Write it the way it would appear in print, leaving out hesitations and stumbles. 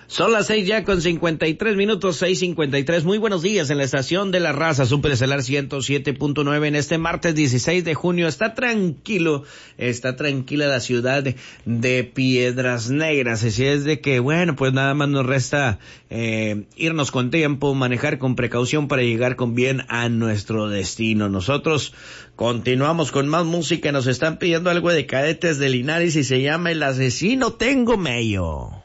Son las 6 ya con 53 minutos, 6:53. Muy buenos días en la estación de la raza, Super Estelar 107.9 en este martes 16 de junio. Está tranquila la ciudad de Piedras Negras. Así es de que, bueno, pues nada más nos resta irnos con tiempo, manejar con precaución para llegar con bien a nuestro destino. Nosotros continuamos con más música. Nos están pidiendo algo de Cadetes de Linares y se llama El Asesino Tengo Mello.